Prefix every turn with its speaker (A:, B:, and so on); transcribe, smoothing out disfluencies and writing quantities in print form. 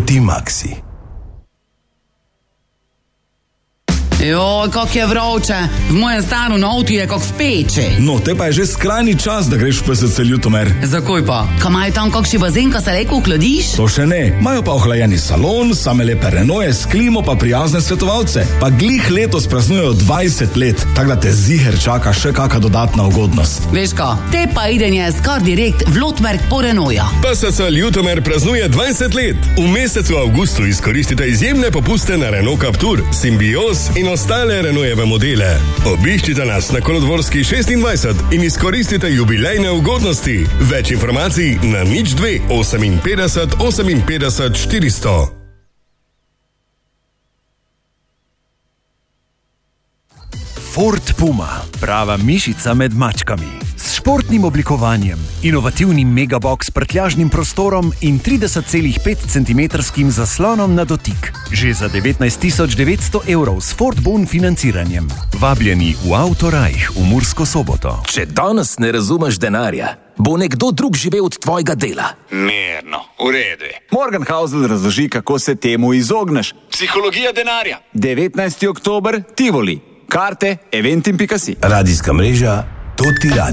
A: Poti Maxi.
B: Joj, kak je vroče. V mojem stanu na avtu je kak v peči.
C: No, te pa je že skrajni čas, da greš v PSC Ljutomer.
B: Zakaj pa? Kaj imajo tam kakšni bazen, ka se lepo ohladiš?
C: To še ne. Imajo pa ohlajeni salon, same lepe renoje, s klimo pa prijazne svetovalce. Pa glih letos praznujejo 20 let, tako da te ziher čaka še kaka dodatna ugodnost.
B: Veš ka, te pa idenje skar direkt v Lotmerk po renoja.
D: PSC Ljutomer praznuje 20 let. V mesecu avgustu izkoristite izjemne popuste na Renault Captur, Symbios in ostale Renaultove modele. Obiščite nas na Kolodvorski 26 in izkoristite jubilejne ugodnosti. Več informacij na 02 58 58 400.
E: Ford Puma, prava mišica med mačkami. S športnim oblikovanjem, inovativnim megabox prtljažnim prostorom in 30,5 cm zaslonom na dotik. Že za 19.900 € s Ford Bon financiranjem. Vabljeni v Autorajh v Mursko Soboto.
A: Če danes ne razumeš denarja, bo nekdo drug živel od tvojega dela.
F: Mirno, v redu.
G: Morgan Housel razloži, kako se temu izogneš.
F: Psihologija denarja.
G: 19. oktober, Tivoli. Karte, eventim.si.
A: Radijska mreža Toti Radio.